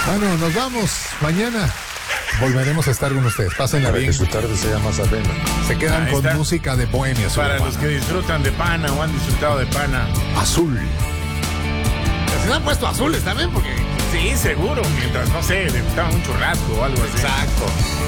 Bueno, nos vamos. Mañana volveremos a estar con ustedes. Pásenla Para bien. que su tarde sea más amena. Se quedan Ahí con está. música de bohemia. Para Urbana. los que disfrutan de pana o han disfrutado de pana. Azul. Se me han puesto azules también porque... Sí, seguro. Mientras, no sé, le gustaba un churrasco o algo así. Exacto.